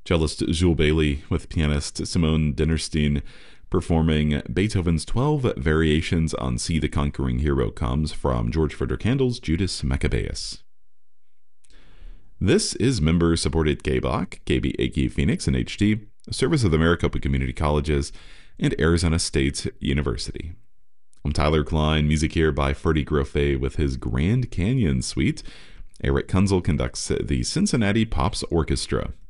Cellist Jules Bailey with pianist Simone Dinnerstein performing Beethoven's 12 Variations on See the Conquering Hero comes from George Frideric Handel's Judas Maccabeus. This is member-supported K-Block, KBAQ Phoenix and HD, a service of the Maricopa Community Colleges and Arizona State University. I'm Tyler Klein, music here by Freddie Grofe with his Grand Canyon Suite. Eric Kunzel conducts the Cincinnati Pops Orchestra.